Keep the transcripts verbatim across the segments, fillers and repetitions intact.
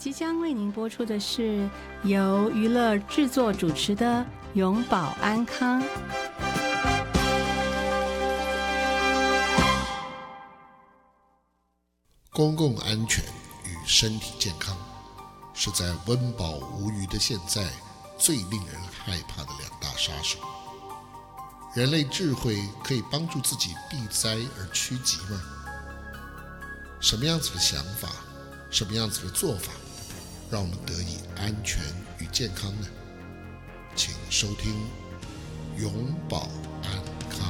即将为您播出的是由娱乐制作主持的永保安康。 公共安全与身体健康是在温饱无余的现在最令人害怕的两大杀手。人类智慧可以帮助自己避灾而趋吉吗？什么样子的想法，什么样子的做法，让我们得以安全与健康呢？请收听永保安康。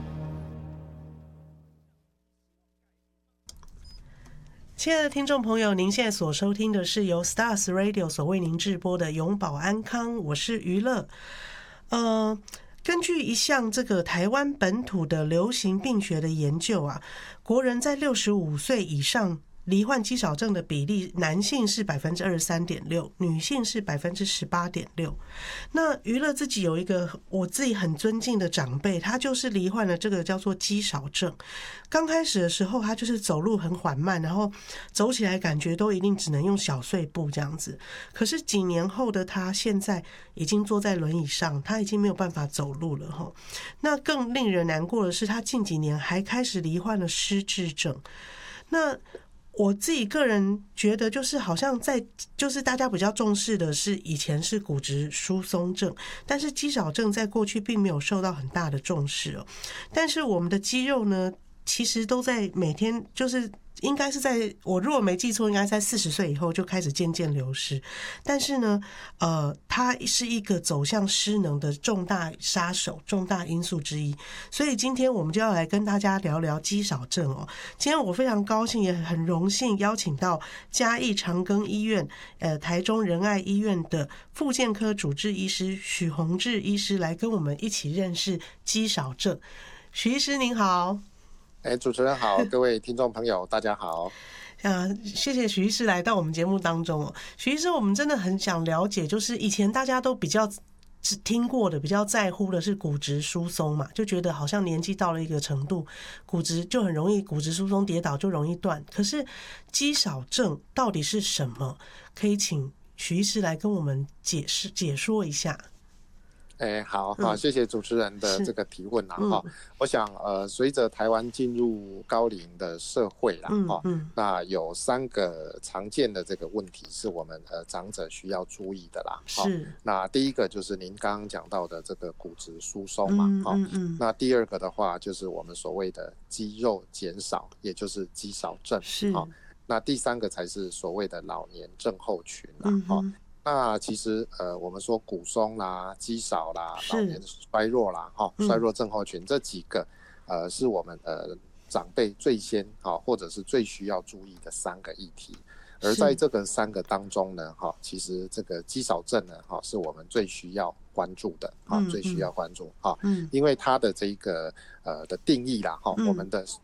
亲爱的听众朋友，您现在所收听的是由 Stars Radio 所为您直播的永保安康，我是娱乐。呃，根据一项这个台湾本土的流行病学的研究啊，国人在六十五岁以上罹患肌少症的比例，男性是百分之二十三点六，女性是百分之十八点六。那娱乐自己有一个我自己很尊敬的长辈，他就是罹患了这个叫做肌少症。刚开始的时候，他就是走路很缓慢，然后走起来感觉都一定只能用小碎步这样子。可是几年后的他，现在已经坐在轮椅上，他已经没有办法走路了哈。那更令人难过的是，他近几年还开始罹患了失智症。那我自己个人觉得，就是好像在就是大家比较重视的是以前是骨质疏松症，但是肌少症在过去并没有受到很大的重视哦。但是我们的肌肉呢，其实都在每天就是应该是在我如果没记错，应该在四十岁以后就开始渐渐流失。但是呢，呃，它是一个走向失能的重大杀手、重大因素之一。所以今天我们就要来跟大家聊聊肌少症哦。今天我非常高兴，也很荣幸邀请到嘉义长庚医院、呃台中仁爱医院的复健科主治医师许宏志医师来跟我们一起认识肌少症。许医师您好。 哎，主持人好，各位听众朋友，大家好。 啊，谢谢许医师来到我们节目当中哦。许医师，我们真的很想了解，就是以前大家都比较只听过的、比较在乎的是骨质疏松嘛，就觉得好像年纪到了一个程度，骨质就很容易骨质疏松，跌倒就容易断。可是肌少症到底是什么？可以请许医师来跟我们解释解说一下。 哎，好好，谢谢主持人的这个提问啦哈、嗯。我想呃，随着台湾进入高龄的社会啦哈、嗯嗯，那有三个常见的这个问题是我们呃长者需要注意的啦。是。那第一个就是您刚刚讲到的这个骨质疏松嘛哈、嗯嗯嗯。那第二个的话就是我们所谓的肌肉减少，也就是肌少症。是。那第三个才是所谓的老年症候群啦哈。嗯那其实呃，我们说骨松啦、肌少啦、老年衰弱啦、哈、嗯、衰弱症候群这几个，呃，是我们呃长辈最先哈或者是最需要注意的三个议题。而在这个三个当中呢，哈，其实这个肌少症呢，哈，是我们最需要关注的，哈、嗯，最需要关注哈、嗯，因为它的这个呃的定义啦，哈、嗯，我们的